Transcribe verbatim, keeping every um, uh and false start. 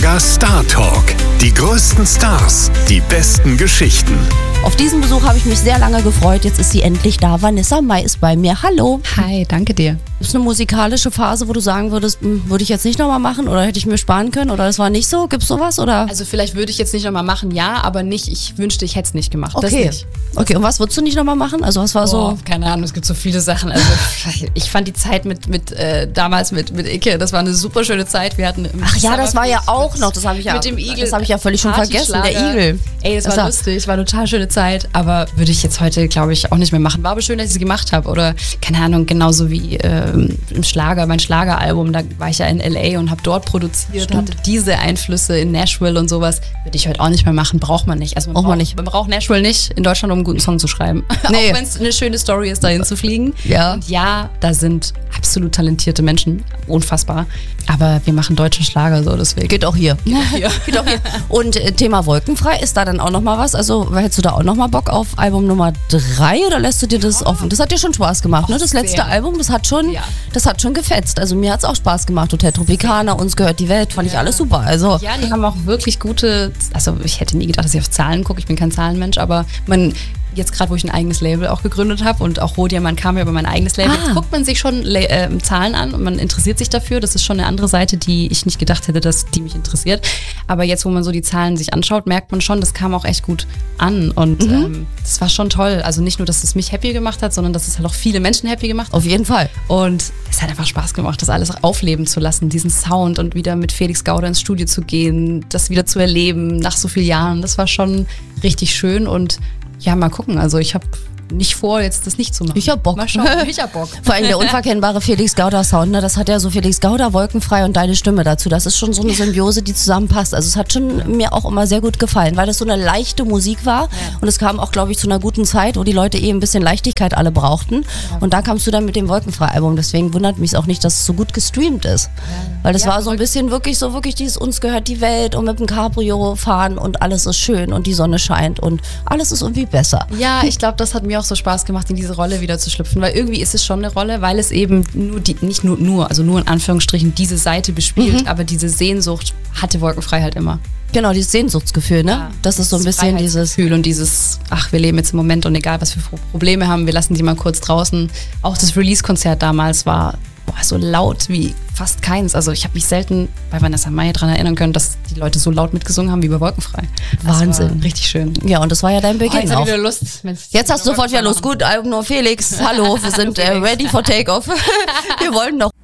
Schlager Star Talk. Die größten Stars, die besten Geschichten. Auf diesen Besuch habe ich mich sehr lange gefreut. Jetzt ist sie endlich da. Vanessa Mai ist bei mir. Hallo. Hi, danke dir. Ist eine musikalische Phase, wo du sagen würdest, hm, würde ich jetzt nicht nochmal machen oder hätte ich mir sparen können oder das war nicht so? Gibt's sowas oder? Also vielleicht würde ich jetzt nicht nochmal machen, ja, aber nicht, ich wünschte, ich hätte es nicht gemacht. Das Okay. nicht. Okay, und was würdest du nicht nochmal machen? Also was war Boah, so? keine Ahnung, es gibt so viele Sachen. Also ich fand die Zeit mit, mit äh, damals mit, mit Icke, das war eine super schöne Zeit. Wir hatten im Ach ja, das war ja Sommerfest auch mit, noch, das habe ich ja, mit dem Igel. das habe ich ja völlig schon vergessen, der Partyschlager. Igel. Ey, das, Das war war- lustig, es war eine total schöne Zeit, aber würde ich jetzt heute, glaube ich, auch nicht mehr machen. War aber schön, dass ich es gemacht habe oder, keine Ahnung, genauso wie ähm, im Schlager, mein Schlageralbum, da war ich ja in L A und habe dort produziert, Stimmt. hatte diese Einflüsse in Nashville und sowas. Würde ich heute auch nicht mehr machen, braucht man nicht. Also man Braucht braucht, man nicht. Man braucht Nashville nicht in Deutschland, um einen guten Song zu schreiben. Nee. Auch wenn es eine schöne Story ist, dahin zu fliegen. Ja. Und ja, da sind absolut talentierte Menschen, unfassbar. Aber wir machen deutschen Schlager so, deswegen. Geht auch hier. hier. Geht auch hier. Und äh, Thema Wolkenfrei, ist da dann auch nochmal was? Also hättest du da auch nochmal Bock auf Album Nummer drei oder lässt du dir das offen? Das hat dir schon Spaß gemacht, ne? Das letzte sehr. Album, das hat schon, Ja. das hat schon gefetzt. Also mir hat es auch Spaß gemacht. Hotel Tropicana, Uns gehört die Welt, fand ich alles super. Also Ja, die haben auch wirklich gute, also ich hätte nie gedacht, dass ich auf Zahlen gucke, ich bin kein Zahlenmensch, aber man, jetzt gerade, wo ich ein eigenes Label auch gegründet habe und auch Rodiamant kam ja über mein eigenes Label, Ah. jetzt guckt man sich schon La- äh, Zahlen an und man interessiert sich dafür. Das ist schon eine andere Seite, die ich nicht gedacht hätte, dass die mich interessiert. Aber jetzt, wo man so die Zahlen sich anschaut, merkt man schon, das kam auch echt gut an und Mhm. ähm, das war schon toll. Also nicht nur, dass es mich happy gemacht hat, sondern dass es halt auch viele Menschen happy gemacht hat. auf jeden Fall. Und es hat einfach Spaß gemacht, das alles aufleben zu lassen, diesen Sound und wieder mit Felix Gauder ins Studio zu gehen, das wieder zu erleben nach so vielen Jahren. Das war schon richtig schön und ja, mal gucken. Also ich habe nicht vor, jetzt das nicht zu machen. Ich hab Bock. Mal schauen, ich hab Bock. Vor allem der unverkennbare Felix Gauder Sound, ne? Das hat ja so Felix Gauder, Wolkenfrei und deine Stimme dazu. Das ist schon so eine Symbiose, die zusammenpasst. Also es hat schon mir auch immer sehr gut gefallen, weil das so eine leichte Musik war und es kam auch, glaube ich, zu einer guten Zeit, wo die Leute eh ein bisschen Leichtigkeit alle brauchten. Und da kamst du dann mit dem Wolkenfrei-Album. Deswegen wundert mich auch nicht, dass es so gut gestreamt ist. Weil das Ja, war so ein bisschen wirklich so, wirklich dieses Uns gehört die Welt und mit dem Cabrio fahren und alles ist schön und die Sonne scheint und alles ist irgendwie besser. Ja, ich glaube, das hat mir auch so Spaß gemacht, in diese Rolle wieder zu schlüpfen, weil irgendwie ist es schon eine Rolle, weil es eben nur die, nicht nur, nur, also nur in Anführungsstrichen diese Seite bespielt, aber diese Sehnsucht hatte Wolkenfrei halt immer. Genau, dieses Sehnsuchtsgefühl, ne? Ja, Das ist so ein das bisschen dieses... Freiheitsgefühl und dieses, ach, wir leben jetzt im Moment und egal, was wir für Probleme haben, wir lassen die mal kurz draußen. Auch das Release-Konzert damals war boah, so laut wie fast keins. Also ich habe mich selten bei Vanessa Mai daran erinnern können, dass die Leute so laut mitgesungen haben wie bei Wolkenfrei. Das Wahnsinn. war richtig schön. Ja, und das war ja dein Oh, Beginn jetzt hab auch. ich wieder Lust. Mensch, Jetzt hast du sofort wieder Lust. Gut, Album nur Felix. Hallo, wir sind äh, ready for Takeoff. Wir wollen noch